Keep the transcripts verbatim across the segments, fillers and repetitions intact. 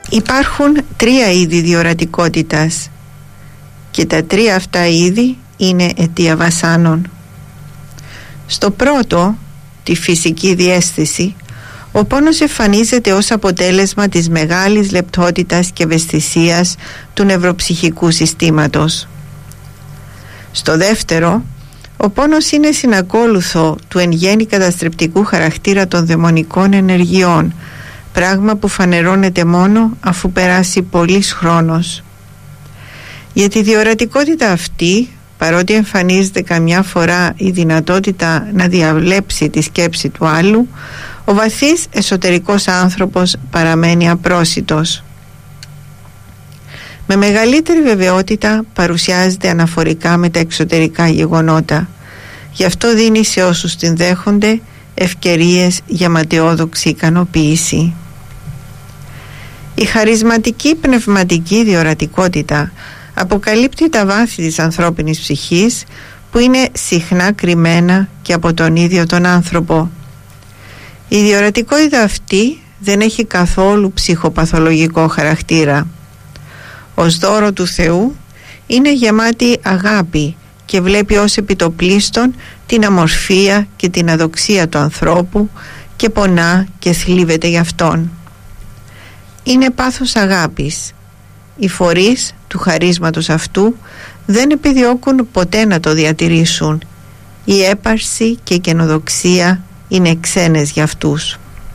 Υπάρχουν τρία είδη διορατικότητας και τα τρία αυτά είδη είναι αιτία βασάνων. Στο πρώτο, τη φυσική διαίσθηση, ο πόνος εμφανίζεται ως αποτέλεσμα της μεγάλης λεπτότητας και ευαισθησίας του νευροψυχικού συστήματος. Στο δεύτερο, ο πόνος είναι συνακόλουθο του εν γέννη καταστρεπτικού χαρακτήρα των δαιμονικών ενεργειών, πράγμα που φανερώνεται μόνο αφού περάσει πολύς χρόνος. Για τη διορατικότητα αυτή, παρότι εμφανίζεται καμιά φορά η δυνατότητα να διαβλέψει τη σκέψη του άλλου, ο βαθύς εσωτερικός άνθρωπος παραμένει απρόσιτος. Με μεγαλύτερη βεβαιότητα παρουσιάζεται αναφορικά με τα εξωτερικά γεγονότα. Γι' αυτό δίνει σε όσους την δέχονται ευκαιρίες για ματαιόδοξη ικανοποίηση. Η χαρισματική πνευματική διορατικότητα αποκαλύπτει τα βάθη της ανθρώπινης ψυχής που είναι συχνά κρυμμένα και από τον ίδιο τον άνθρωπο. Η διορατικότητα αυτή δεν έχει καθόλου ψυχοπαθολογικό χαρακτήρα. Ως δώρο του Θεού είναι γεμάτη αγάπη και βλέπει ως επιτοπλίστων την αμορφία και την αδοξία του ανθρώπου και πονά και θλίβεται γι' αυτόν. Είναι πάθος αγάπης. Οι φορείς του χαρίσματος αυτού δεν επιδιώκουν ποτέ να το διατηρήσουν. Η έπαρση και η καινοδοξία είναι ξένες για αυτούς.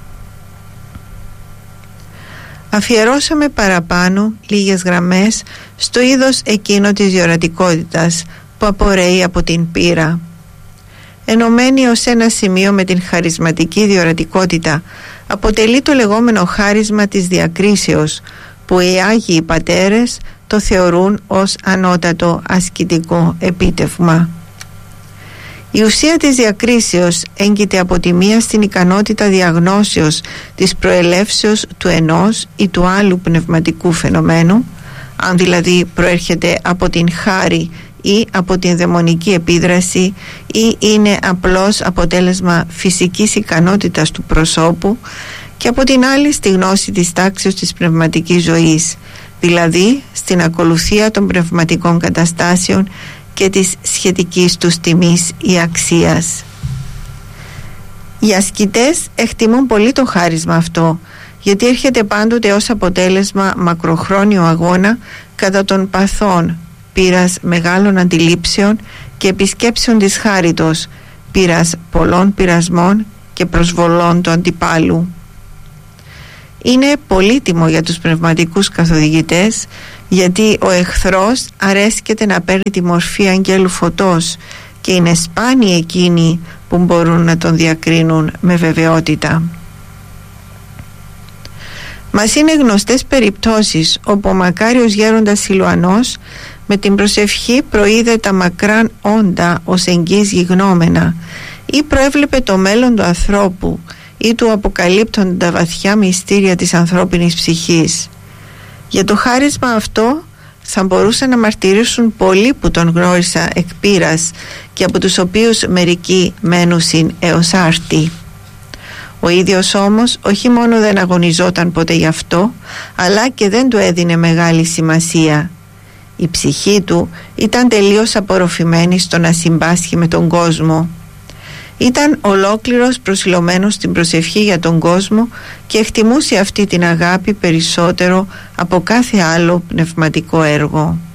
Αφιερώσαμε παραπάνω λίγες γραμμές στο είδος εκείνο της διορατικότητας που απορρέει από την πείρα. Ενωμένη ως ένα σημείο με την χαρισματική διορατικότητα αποτελεί το λεγόμενο χάρισμα της διακρίσεως, που οι Άγιοι Πατέρες το θεωρούν ως ανώτατο ασκητικό επίτευγμα. Η ουσία της διακρίσεως έγκυται από τη μία στην ικανότητα διαγνώσεως της προελεύσεως του ενός ή του άλλου πνευματικού φαινομένου, αν δηλαδή προέρχεται από την χάρη ή από την δαιμονική επίδραση ή είναι απλώς αποτέλεσμα φυσικής ικανότητας του προσώπου, και από την άλλη στη γνώση της τάξεως της πνευματικής ζωής, δηλαδή στην ακολουθία των πνευματικών καταστάσεων και της σχετικής τους τιμής ή αξίας. Οι ασκητές εκτιμούν πολύ το χάρισμα αυτό, γιατί έρχεται πάντοτε ως αποτέλεσμα μακροχρόνιου αγώνα κατά των παθών, πείρας μεγάλων αντιλήψεων και επισκέψεων της χάριτος, πείρας πολλών πειρασμών και προσβολών του αντιπάλου. Είναι πολύτιμο για τους πνευματικούς καθοδηγητές, γιατί ο εχθρός αρέσκεται να παίρνει τη μορφή αγγέλου φωτός και είναι σπάνιοι εκείνοι που μπορούν να τον διακρίνουν με βεβαιότητα. Μας είναι γνωστές περιπτώσεις όπου ο μακάριος γέροντας Σιλουανός με την προσευχή προείδε τα μακράν όντα ως εγγύς γιγνώμενα ή προέβλεπε το μέλλον του ανθρώπου ή του αποκαλύπτουν τα βαθιά μυστήρια της ανθρώπινης ψυχής. Για το χάρισμα αυτό θα μπορούσαν να μαρτυρήσουν πολλοί που τον γνώρισα εκ πείρας και από τους οποίους μερικοί μένουσιν έως άρτη. Ο ίδιος όμως όχι μόνο δεν αγωνιζόταν ποτέ γι' αυτό, αλλά και δεν του έδινε μεγάλη σημασία. Η ψυχή του ήταν τελείως απορροφημένη στο να συμπάσχει με τον κόσμο. Ήταν ολόκληρος προσιλωμένος στην προσευχή για τον κόσμο και εκτιμούσε αυτή την αγάπη περισσότερο από κάθε άλλο πνευματικό έργο.